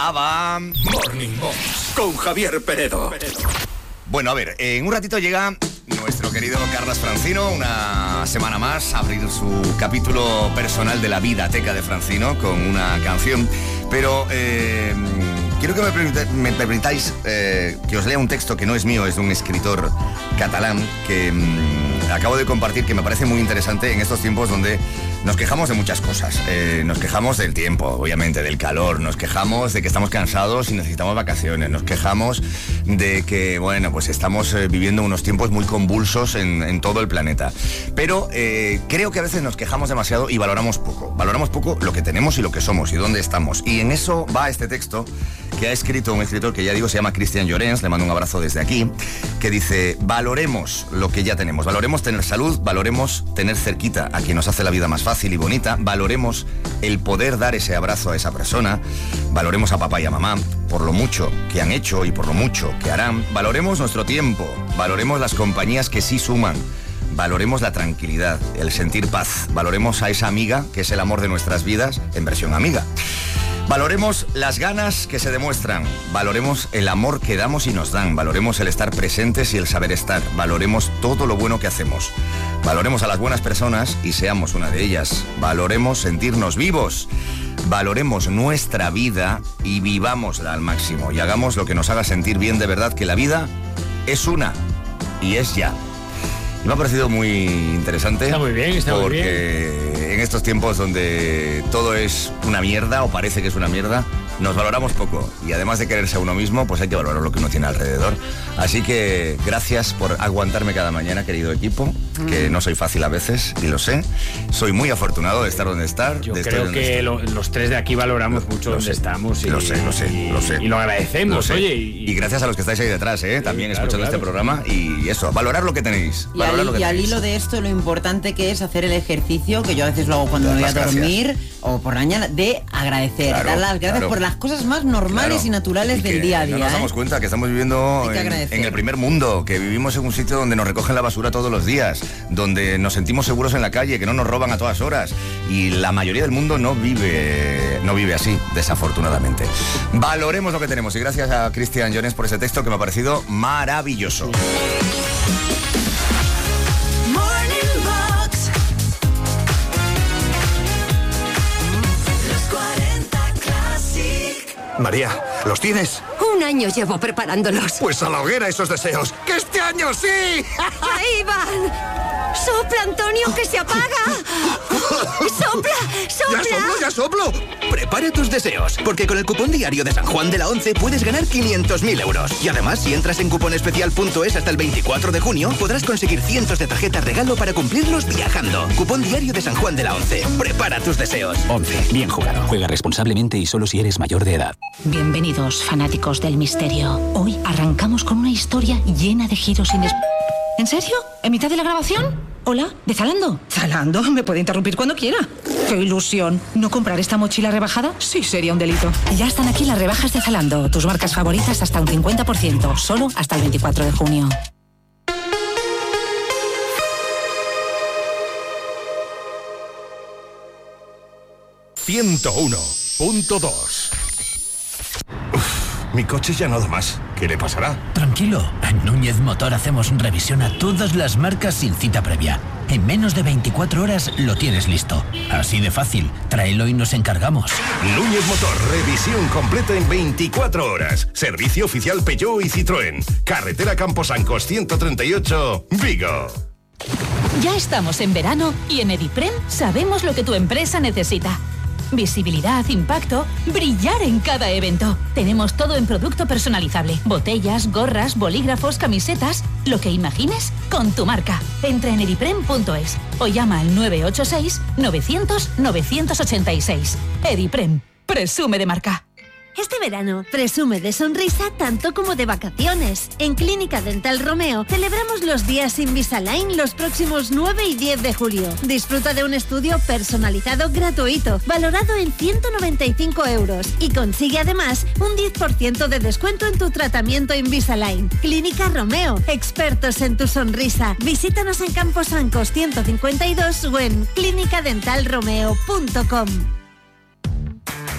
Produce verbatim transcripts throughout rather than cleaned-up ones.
ABBA Morning Box con Javier Peredo. Bueno, a ver, en un ratito llega nuestro querido Carlas Francino, una semana más, a abrir su capítulo personal de la Vidateca de Francino con una canción. Pero eh, quiero que me, permita, me permitáis eh, que os lea un texto que no es mío, es de un escritor catalán que mmm, acabo de compartir, que me parece muy interesante en estos tiempos donde nos quejamos de muchas cosas. Eh, nos quejamos del tiempo, obviamente, del calor, nos quejamos de que estamos cansados y necesitamos vacaciones, nos quejamos de que, bueno, pues estamos eh, viviendo unos tiempos muy convulsos en, en todo el planeta. Pero eh, creo que a veces nos quejamos demasiado y valoramos poco. Valoramos poco lo que tenemos y lo que somos y dónde estamos. Y en eso va este texto que ha escrito un escritor que ya digo se llama Christian Llorens, le mando un abrazo desde aquí, que dice: valoremos lo que ya tenemos, valoremos tener salud, valoremos tener cerquita a quien nos hace la vida más fácil y bonita, valoremos el poder dar ese abrazo a esa persona, valoremos a papá y a mamá por lo mucho que han hecho y por lo mucho que harán, valoremos nuestro tiempo, valoremos las compañías que sí suman, valoremos la tranquilidad, el sentir paz, valoremos a esa amiga que es el amor de nuestras vidas en versión amiga. Valoremos las ganas que se demuestran, valoremos el amor que damos y nos dan, valoremos el estar presentes y el saber estar, valoremos todo lo bueno que hacemos, valoremos a las buenas personas y seamos una de ellas, valoremos sentirnos vivos, valoremos nuestra vida y vivámosla al máximo y hagamos lo que nos haga sentir bien de verdad, que la vida es una y es ya. Y me ha parecido muy interesante. Está muy bien, está muy bien. Porque en estos tiempos donde todo es una mierda o parece que es una mierda, nos valoramos poco. Y además de quererse a uno mismo, pues hay que valorar lo que uno tiene alrededor. Así que gracias por aguantarme cada mañana, querido equipo, que no soy fácil a veces, y lo sé. Soy muy afortunado de estar donde estar. Yo de creo donde que estoy. lo, los tres de aquí valoramos lo, mucho lo donde sé, estamos. Y, lo sé, lo sé, y, lo sé. Y lo agradecemos, lo sé. oye. Y, y gracias a los que estáis ahí detrás, ¿eh? También sí, claro, escuchando claro. este programa. Y eso, valorar lo que tenéis. Y, valorar al, lo que y al tenéis. hilo de esto, lo importante que es hacer el ejercicio, que yo a veces lo hago cuando me voy a dormir gracias. o por la mañana, de agradecer, claro, dar las gracias claro. por las cosas más normales Claro. y naturales Y del día a día. No nos ¿eh? damos cuenta que estamos viviendo en, en el primer mundo, que vivimos en un sitio donde nos recogen la basura todos los días, donde nos sentimos seguros en la calle, que no nos roban a todas horas. Y la mayoría del mundo no vive, no vive así, desafortunadamente. Valoremos lo que tenemos. Y gracias a Christian Llorens por ese texto que me ha parecido maravilloso. María, ¿los tienes? Un año llevo preparándolos. Pues a la hoguera esos deseos. ¡Que este año sí! ¡Ahí van! ¡Sopla, Antonio, que se apaga! ¡Sopla, sopla! ¡Ya soplo, ya soplo! Prepara tus deseos, porque con el cupón diario de San Juan de la Once puedes ganar quinientos mil euros. Y además, si entras en cuponespecial punto es hasta el veinticuatro de junio, podrás conseguir cientos de tarjetas regalo para cumplirlos viajando. Cupón diario de San Juan de la Once. Prepara tus deseos. Once. Bien jugado. Juega responsablemente y solo si eres mayor de edad. Bienvenidos, fanáticos del misterio. Hoy arrancamos con una historia llena de giros inesperados. ¿En serio? ¿En mitad de la grabación? Hola, ¿de Zalando? ¿Zalando? ¿Me puede interrumpir cuando quiera? ¡Qué ilusión! ¿No comprar esta mochila rebajada? Sí, sería un delito. Ya están aquí las rebajas de Zalando. Tus marcas favoritas hasta un cincuenta por ciento. Solo hasta el veinticuatro de junio. ciento uno punto dos. Mi coche ya no da más. ¿Qué le pasará? Tranquilo, en Núñez Motor hacemos revisión a todas las marcas sin cita previa. En menos de veinticuatro horas lo tienes listo. Así de fácil, tráelo y nos encargamos. Núñez Motor, revisión completa en veinticuatro horas. Servicio oficial Peugeot y Citroën. Carretera Camposancos ciento treinta y ocho, Vigo. Ya estamos en verano y en Ediprem sabemos lo que tu empresa necesita. Visibilidad, impacto, brillar en cada evento. Tenemos todo en producto personalizable. Botellas, gorras, bolígrafos, camisetas, lo que imagines con tu marca. Entra en ediprem punto es o llama al nueve ocho seis, novecientos, novecientos ochenta y seis. Ediprem, presume de marca. Este verano, presume de sonrisa tanto como de vacaciones. En Clínica Dental Romeo celebramos los días Invisalign los próximos nueve y diez de julio. Disfruta de un estudio personalizado gratuito, valorado en ciento noventa y cinco euros y consigue además un diez por ciento de descuento en tu tratamiento Invisalign. Clínica Romeo, expertos en tu sonrisa. Visítanos en Camposancos ciento cincuenta y dos o en clínica dental romeo punto com.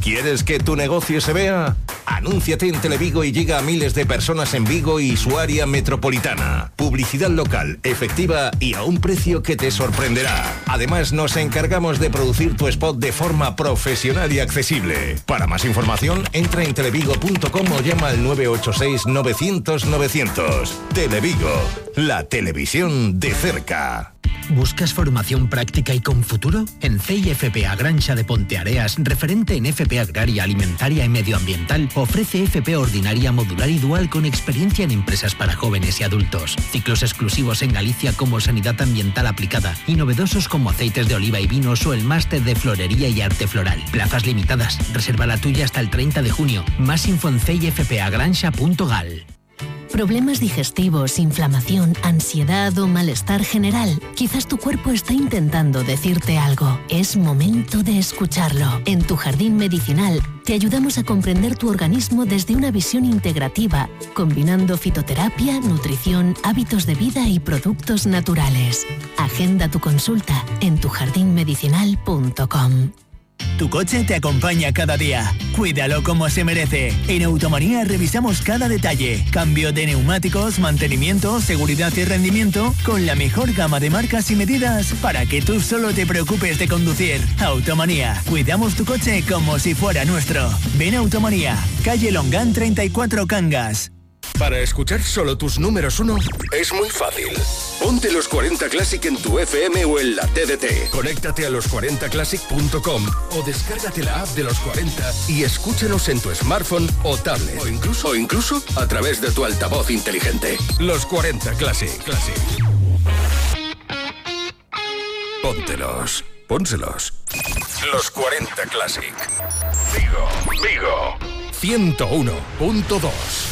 ¿Quieres que tu negocio se vea? Anúnciate en Televigo y llega a miles de personas en Vigo y su área metropolitana. Publicidad local, efectiva y a un precio que te sorprenderá. Además, nos encargamos de producir tu spot de forma profesional y accesible. Para más información, entra en televigo punto com o llama al nueve ocho seis novecientos novecientos. Televigo, la televisión de cerca. ¿Buscas formación práctica y con futuro? En C I F P A Granxa de Ponteareas, referente en F P Agraria, Alimentaria y Medioambiental, ofrece F P Ordinaria modular y dual con experiencia en empresas para jóvenes y adultos. Ciclos exclusivos en Galicia como Sanidad Ambiental Aplicada y novedosos como aceites de oliva y vinos o el máster de Florería y Arte Floral. Plazas limitadas. Reserva la tuya hasta el treinta de junio. Más info en c i f p a granxa punto gal. ¿Problemas digestivos, inflamación, ansiedad o malestar general? Quizás tu cuerpo está intentando decirte algo. Es momento de escucharlo. En Tu Jardín Medicinal te ayudamos a comprender tu organismo desde una visión integrativa, combinando fitoterapia, nutrición, hábitos de vida y productos naturales. Agenda tu consulta en tu jardín medicinal punto com. Tu coche te acompaña cada día. Cuídalo como se merece. En Automanía revisamos cada detalle. Cambio de neumáticos, mantenimiento, seguridad y rendimiento con la mejor gama de marcas y medidas para que tú solo te preocupes de conducir. Automanía. Cuidamos tu coche como si fuera nuestro. Ven a Automanía. Calle Longán treinta y cuatro Cangas. Para escuchar solo tus números uno es muy fácil. Ponte los cuarenta Classic en tu F M o en la T D T. Conéctate a los cuarenta classic punto com o descárgate la app de los cuarenta y escúchanos en tu smartphone o tablet. O incluso, o incluso a través de tu altavoz inteligente. Los cuarenta Classic. Classic. Póntelos. Pónselos. Los cuarenta Classic. Vigo. Vigo. ciento uno punto dos.